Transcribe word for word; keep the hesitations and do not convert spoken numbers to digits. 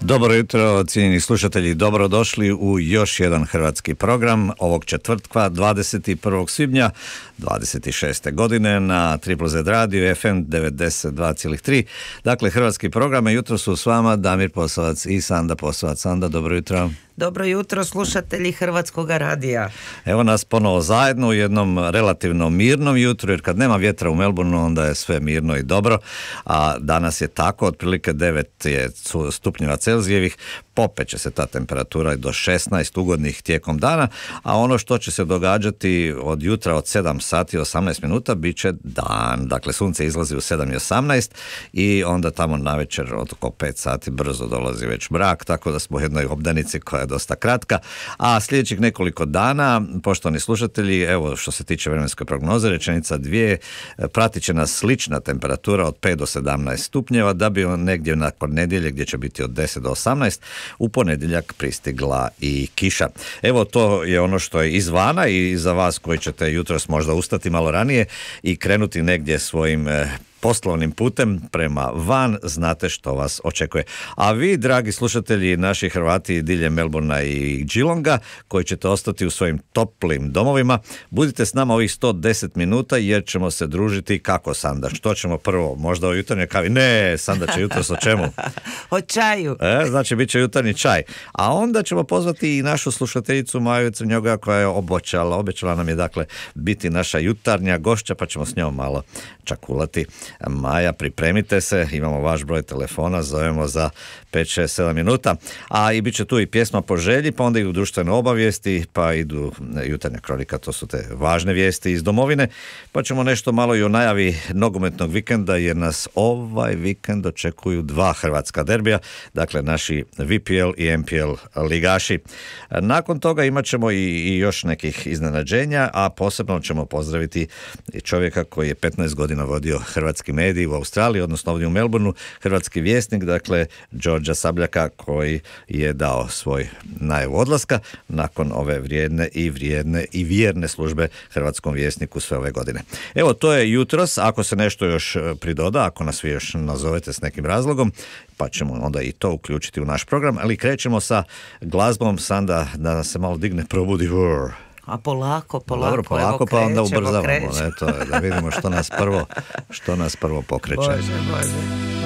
Dobro jutro, cijenjeni slušatelji, dobrodošli u još jedan hrvatski program ovog četvrtka, dvadeset prvog svibnja dvadeset šeste godine na Triple Z radio F M devedeset dva zarez tri. Dakle, hrvatski program, jutro su s vama Damir Posavac i Sanda Posavac. Sanda, dobro jutro. Dobro jutro, slušatelji Hrvatskog radija. Evo nas ponovo zajedno u jednom relativno mirnom jutru, jer kad nema vjetra u Melbourneu, onda je sve mirno i dobro, a danas je tako, otprilike devet je stupnjeva Celzijevih, popeće se ta temperatura do šesnaest ugodnih tijekom dana, a ono što će se događati od jutra od sedam sati i osamnaest minuta bit će dan. Dakle, sunce izlazi u sedam i osamnaest i onda tamo navečer od oko pet sati brzo dolazi već mrak, tako da smo u jednoj obdanici koja je dosta kratka, a sljedećih nekoliko dana, poštovani slušatelji, evo što se tiče vremenske prognoze, rečenica dvije, pratit će nas slična temperatura od pet do sedamnaest stupnjeva, da bi negdje nakon nedjelje gdje će biti od deset do osamnaest, u ponedjeljak pristigla i kiša. Evo, to je ono što je izvana i za vas koji ćete jutros možda ustati malo ranije i krenuti negdje svojim eh, poslovnim putem prema van, znate što vas očekuje. A vi, dragi slušatelji, naši Hrvati diljem Melbournea i Geelonga, koji ćete ostati u svojim toplim domovima, budite s nama ovih sto deset minuta jer ćemo se družiti kako, Sanda? Što ćemo prvo? Možda o jutarnjoj kavi? Ne, Sanda će jutros o čemu? O čaju. E, znači, bit će jutarnji čaj. A onda ćemo pozvati i našu slušateljicu Maju Crnjoga koja je obećala, obećala nam je dakle biti naša jutarnja gošća, pa ćemo s njom malo čakulati. Maja, pripremite se, imamo vaš broj telefona, zovemo za pet, šest, sedam minuta, a i bit će tu i pjesma po želji, pa onda idu društvene obavijesti, pa idu jutarnja kronika, to su te važne vijesti iz domovine, pa ćemo nešto malo i o najavi nogometnog vikenda, jer nas ovaj vikend očekuju dva hrvatska derbija, dakle naši V P L i M P L ligaši. Nakon toga imat ćemo i, i još nekih iznenađenja, a posebno ćemo pozdraviti čovjeka koji je petnaest godina vodio hrvatski mediji u Australiji, odnosno ovdje u Melbourneu, hrvatski vjesnik, dakle Đorđa Sabljaka, koji je dao svoj najavu odlaska nakon ove vrijedne i vrijedne i vjerne službe hrvatskom vjesniku sve ove godine. Evo, to je jutros, ako se nešto još pridoda, ako nas vi još nazovete s nekim razlogom, pa ćemo onda i to uključiti u naš program, ali krećemo sa glazbom, Sanda, da nas se malo digne, probudi. A polako, polako, dobro, polako, evo, pa onda krećemo, ubrzavamo, krećemo. eto, da vidimo što nas prvo, što nas prvo pokreće. Bože, Bože.